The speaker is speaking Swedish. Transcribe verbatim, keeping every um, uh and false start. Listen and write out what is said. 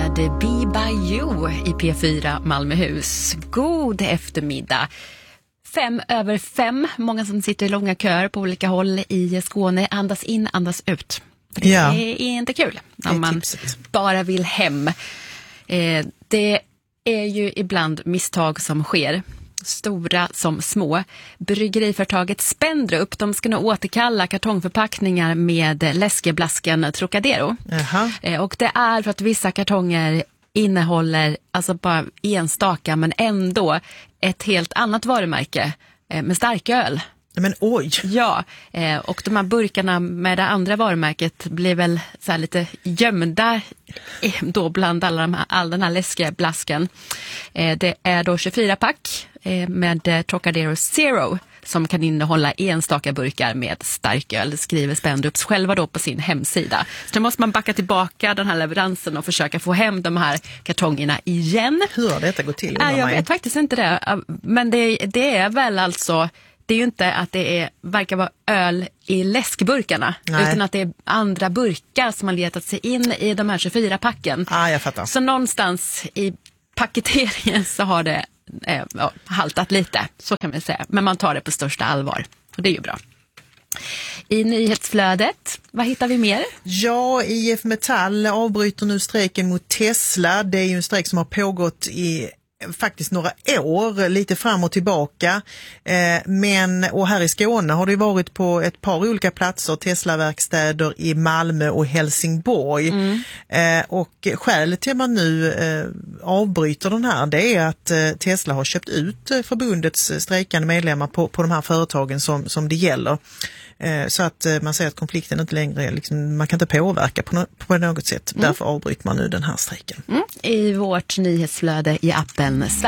med Be By You i P fyra Malmöhus. God eftermiddag. Fem över fem. Många som sitter i långa köer på olika håll i Skåne. Andas in, andas ut. Det ja. är inte kul om man tipset. bara vill hem. Eh, det är ju ibland misstag som sker. Stora som små. Bryggeriföretaget Spendrup, de ska nu återkalla kartongförpackningar med läskeblasken Trocadero. Jaha. Eh, och det är för att vissa kartonger innehåller alltså bara enstaka men ändå ett helt annat varumärke eh, med starköl. Men oj! Ja, eh, och de här burkarna med det andra varumärket blir väl så här lite gömda eh, då bland alla de här, all den här läskeblasken. Eh, det är då tjugofyra pack eh, med eh, Trocadero Zero som kan innehålla enstaka burkar med starköl, skriver Spendrups själva då på sin hemsida. Så då måste man backa tillbaka den här leveransen och försöka få hem de här kartongerna igen. Hur har detta gått till? Nej, jag vet faktiskt inte det. Men det, det är väl alltså... Det är ju inte att det är, verkar vara öl i läskburkarna. Nej. Utan att det är andra burkar som har letat sig in i de här tjugofyra packen. Ah, jag fattar. Så någonstans i paketeringen så har det eh, ja, haltat lite, så kan man säga. Men man tar det på största allvar. Och det är ju bra. I nyhetsflödet, vad hittar vi mer? Ja, I F Metall avbryter nu strejken mot Tesla. Det är ju en strejk som har pågått i faktiskt några år, lite fram och tillbaka. Eh, men, och här i Skåne har det varit på ett par olika platser, Tesla-verkstäder i Malmö och Helsingborg. Mm. Eh, och skälet till att man nu eh, avbryter den här, det är att eh, Tesla har köpt ut eh, förbundets strejkande medlemmar på, på de här företagen som, som det gäller. Eh, så att eh, man säger att konflikten inte längre, liksom, man kan inte påverka på, no- på något sätt. Mm. Därför avbryter man nu den här strejken. Mm. I vårt nyhetsflöde i appen